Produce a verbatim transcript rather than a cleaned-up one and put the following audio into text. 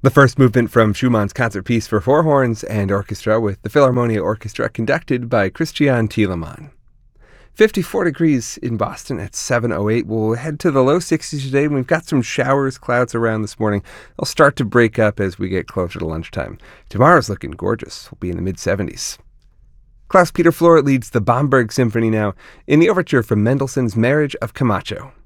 The first movement from Schumann's Concert Piece for Four Horns and Orchestra with the Philharmonia Orchestra conducted by Christian Thielemann. fifty-four degrees in Boston at seven oh eight. We'll head to the low sixties today. We've got some showers, clouds around this morning. They'll start to break up as we get closer to lunchtime. Tomorrow's looking gorgeous. We'll be in the mid-seventies. Klaus-Peter Florett leads the Bamberg Symphony now in the overture from Mendelssohn's Marriage of Camacho.